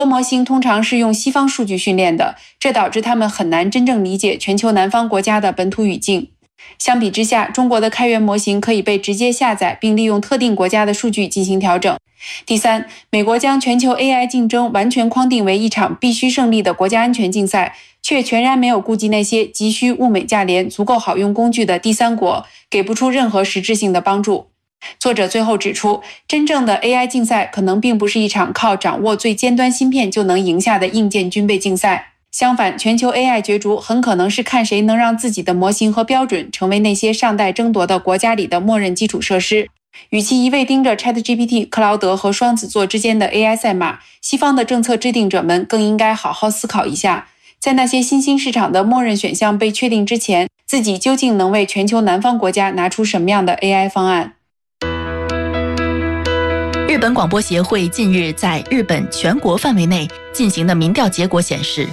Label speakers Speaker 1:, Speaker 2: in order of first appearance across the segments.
Speaker 1: 模型通常是用西方数据训练的，这导致他们很难真正理解全球南方国家的本土语境。相比之下，中国的开源模型可以被直接下载，并利用特定国家的数据进行调整。第三，美国将全球 AI 竞争完全框定为一场必须胜利的国家安全竞赛，却全然没有顾及那些急需物美价廉、足够好用工具的第三国，给不出任何实质性的帮助。作者最后指出，真正的 AI 竞赛可能并不是一场靠掌握最尖端芯片就能赢下的硬件军备竞赛。相反，全球 AI 角逐很可能是看谁能让自己的模型和标准成为那些尚待争夺的国家里的默认基础设施。与其一味盯着 ChatGPT、克劳德和双子座之间的 AI 赛马，西方的政策制定者们更应该好好思考一下，在那些新兴市场的默认选项被确定之前，自己究竟能为全球南方国家拿出什么样的 AI 方案。
Speaker 2: 日本广播协会近日在日本全国范围内进行的民调结果显示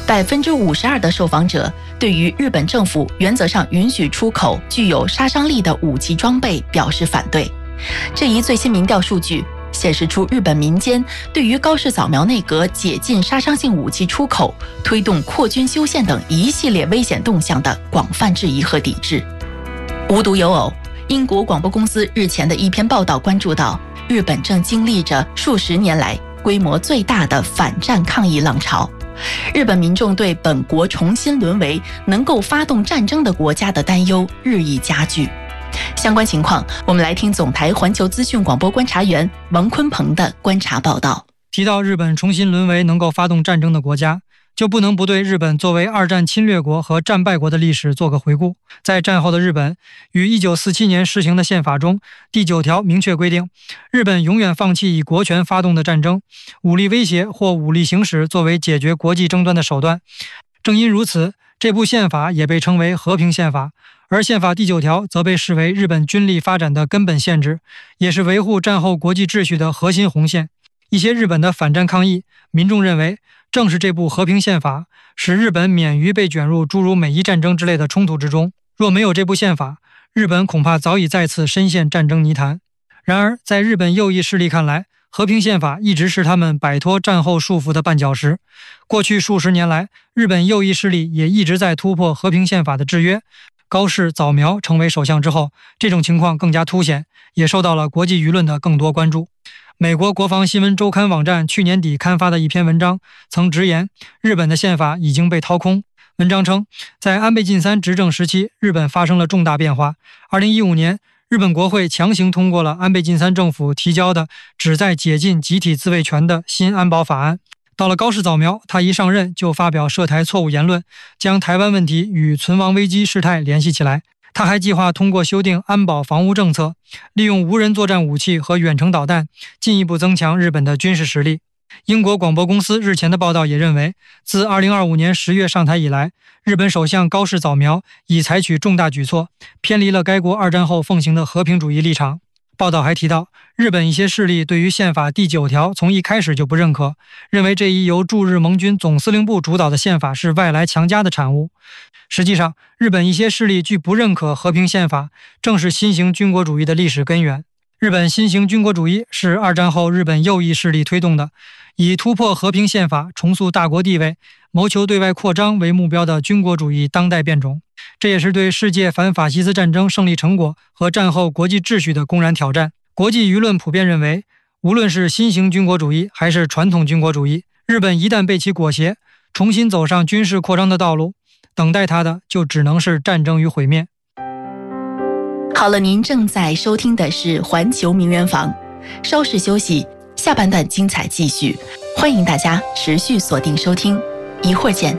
Speaker 2: ，52%的受访者对于日本政府原则上允许出口具有杀伤力的武器装备表示反对。这一最新民调数据显示出日本民间对于高市早苗内阁解禁杀伤性武器出口、推动扩军修宪等一系列危险动向的广泛质疑和抵制。无独有偶，英国广播公司日前的一篇报道关注到，日本正经历着数十年来规模最大的反战抗议浪潮。日本民众对本国重新沦为能够发动战争的国家的担忧日益加剧。相关情况，我们来听总台环球资讯广播观察员王坤鹏的观察报道。
Speaker 3: 提到日本重新沦为能够发动战争的国家，就不能不对日本作为二战侵略国和战败国的历史做个回顾。在战后的日本，于1947年施行的宪法中，第9条明确规定，日本永远放弃以国权发动的战争、武力威胁或武力行使作为解决国际争端的手段。正因如此，这部宪法也被称为和平宪法，而宪法第9条则被视为日本军力发展的根本限制，也是维护战后国际秩序的核心红线。一些日本的反战抗议民众认为，正是这部和平宪法使日本免于被卷入诸如美伊战争之类的冲突之中。若没有这部宪法，日本恐怕早已再次深陷战争泥潭。然而，在日本右翼势力看来，和平宪法一直是他们摆脱战后束缚的绊脚石。过去数十年来，日本右翼势力也一直在突破和平宪法的制约。高市早苗成为首相之后，这种情况更加凸显，也受到了国际舆论的更多关注。美国国防新闻周刊网站去年底刊发的一篇文章曾直言，日本的宪法已经被掏空。文章称，在安倍晋三执政时期，日本发生了重大变化。2015年，日本国会强行通过了安倍晋三政府提交的旨在解禁集体自卫权的新安保法案。到了高市早苗，他一上任就发表涉台错误言论，将台湾问题与存亡危机事态联系起来。他还计划通过修订安保防务政策，利用无人作战武器和远程导弹，进一步增强日本的军事实力。英国广播公司日前的报道也认为，自2025年10月上台以来，日本首相高市早苗已采取重大举措，偏离了该国二战后奉行的和平主义立场。报道还提到，日本一些势力对于宪法第9条从一开始就不认可，认为这一由驻日盟军总司令部主导的宪法是外来强加的产物。实际上，日本一些势力拒不认可和平宪法，正是新型军国主义的历史根源。日本新型军国主义是二战后日本右翼势力推动的，以突破和平宪法、重塑大国地位、谋求对外扩张为目标的军国主义当代变种。这也是对世界反法西斯战争胜利成果和战后国际秩序的公然挑战。国际舆论普遍认为，无论是新型军国主义还是传统军国主义，日本一旦被其裹挟，重新走上军事扩张的道路，等待它的就只能是战争与毁灭。
Speaker 2: 好了，您正在收听的是环球名媛房，稍事休息，下半段精彩继续，欢迎大家持续锁定收听，一会儿见。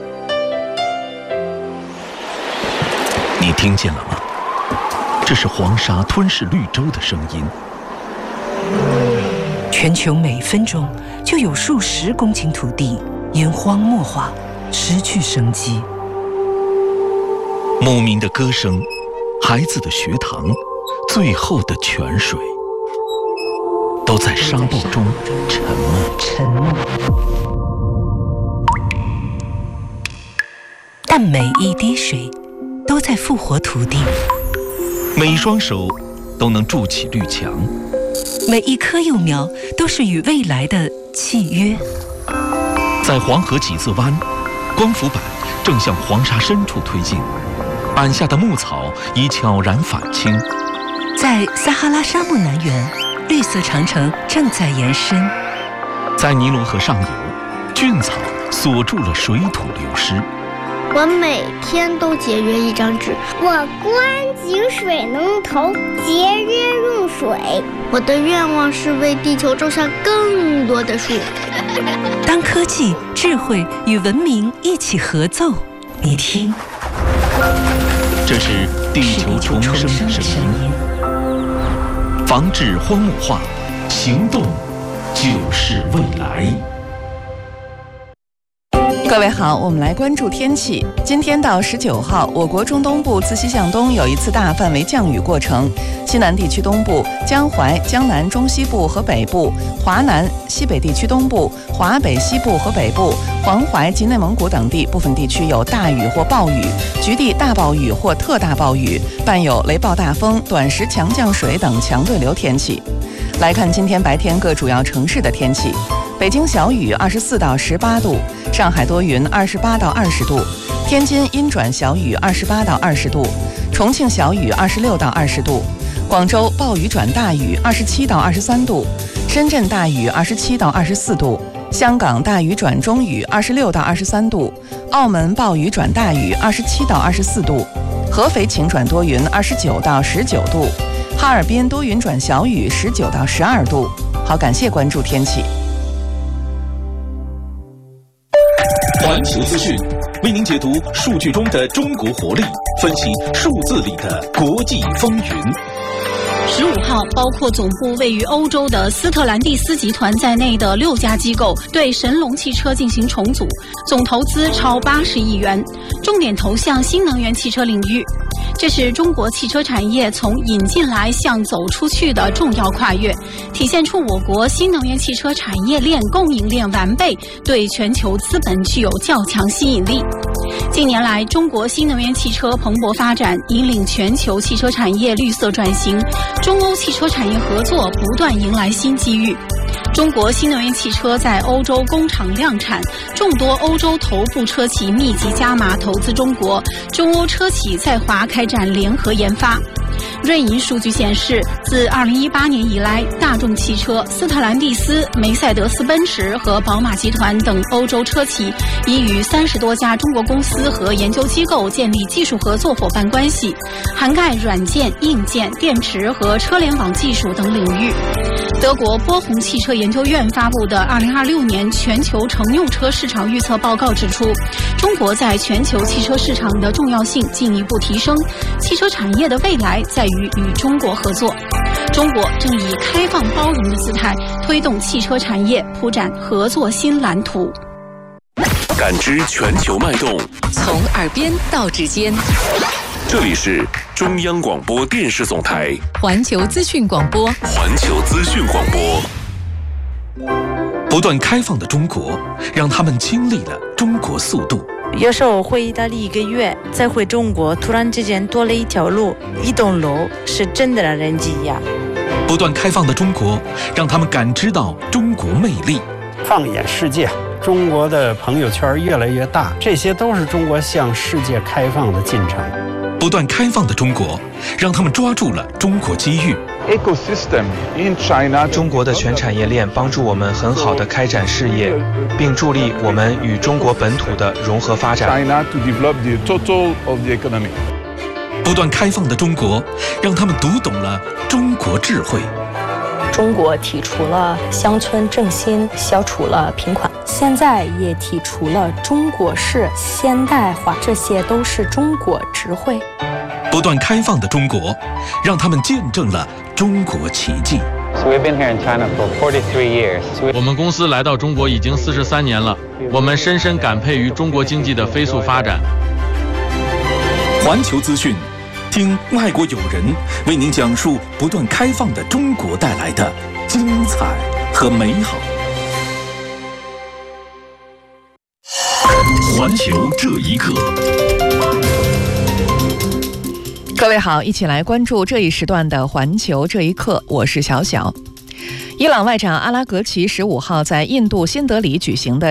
Speaker 4: 你听见了吗？这是黄沙吞噬绿洲的声音。
Speaker 5: 全球每分钟就有数十公顷土地因荒漠化失去生机。
Speaker 4: 牧民的歌声，孩子的学堂，最后的泉水，都在沙暴中沉默。
Speaker 5: 但每一滴水都在复活土地，
Speaker 4: 每一双手都能筑起绿墙，
Speaker 5: 每一棵幼苗都是与未来的契约。
Speaker 4: 在黄河几字湾，光伏板正向黄沙深处推进，板下的牧草已悄然返青。
Speaker 5: 在撒哈拉沙漠南缘，绿色长城正在延伸。
Speaker 4: 在尼罗河上游，菌草锁住了水土流失。
Speaker 6: 我每天都节约一张纸，我关紧水龙头，节约用水。我的愿望是为地球种下更多的树。
Speaker 5: 当科技、智慧与文明一起合奏，你听，
Speaker 4: 这是地球重生的声音。防治荒漠化，行动就是未来。
Speaker 7: 各位好，我们来关注天气。今天到19号，我国中东部自西向东有一次大范围降雨过程，西南地区东部、江淮、江南中西部和北部、华南、西北地区东部、华北西部和北部、黄淮及内蒙古等地部分地区有大雨或暴雨，局地大暴雨或特大暴雨，伴有雷暴大风、短时强降水等强对流天气。来看今天白天各主要城市的天气。北京小雨24到18度，上海多云28到20度，天津阴转小雨28到20度，重庆小雨26到20度，广州暴雨转大雨27到23度，深圳大雨27到24度，香港大雨转中雨26到23度，澳门暴雨转大雨27到24度，合肥晴转多云29到19度，哈尔滨多云转小雨19到12度。好，感谢关注天气。
Speaker 4: 环球资讯为您解读数据中的中国活力，分析数字里的国际风云。
Speaker 8: 15号，包括总部位于欧洲的斯特兰蒂斯集团在内的6家机构对神龙汽车进行重组，总投资超80亿元，重点投向新能源汽车领域。这是中国汽车产业从引进来向走出去的重要跨越，体现出我国新能源汽车产业链供应链完备，对全球资本具有较强吸引力。近年来，中国新能源汽车蓬勃发展，引领全球汽车产业绿色转型，中欧汽车产业合作不断迎来新机遇。中国新能源汽车在欧洲工厂量产，众多欧洲头部车企密集加码投资中国，中欧车企在华开展联合研发。瑞银数据显示，自2018年以来，大众汽车、斯特兰蒂斯、梅赛德斯奔驰和宝马集团等欧洲车企已与30多家中国公司和研究机构建立技术合作伙伴关系，涵盖软件、硬件、电池和车联网技术等领域。德国波鸿汽车研究院发布的2026年全球乘用车市场预测报告指出，中国在全球汽车市场的重要性进一步提升，汽车产业的未来在于与中国合作。中国正以开放包容的姿态推动汽车产业铺展合作新蓝图。
Speaker 9: 感知全球脉动，
Speaker 10: 从耳边到指尖。
Speaker 9: 这里是中央广播电视总台
Speaker 10: 环球资讯广播。
Speaker 9: 环球资讯广播。
Speaker 4: 不断开放的中国，让他们经历了中国速度。
Speaker 11: 有时候回意大利1个月，再回中国，突然之间多了一条路、一栋楼，是真的让人惊讶。
Speaker 4: 不断开放的中国，让他们感知到中国魅力。
Speaker 12: 放眼世界，中国的朋友圈越来越大，这些都是中国向世界开放的进程。
Speaker 4: 不断开放的中国，让他们抓住了中国机遇。
Speaker 13: 中国的全产业链帮助我们很好的开展事业，并助力我们与中国本土的融合发展。
Speaker 4: 不断开放的中国，让他们读懂了中国智慧。
Speaker 14: 中国提出了乡村振兴，消除了贫困，现在也提出了中国式现代化，这些都是中国智慧。
Speaker 4: 不断开放的中国，让他们见证了中国奇迹。
Speaker 15: 我们公司来到中国已经43年了，我们深深感佩于中国经济的飞速发展。
Speaker 4: 环球资讯，听外国友人为您讲述不断开放的中国带来的精彩和美好。环球这一刻。
Speaker 7: 各位好，一起来关注这一时段的环球这一刻，我是小小。伊朗外长阿拉格齐15号在印度新德里举行的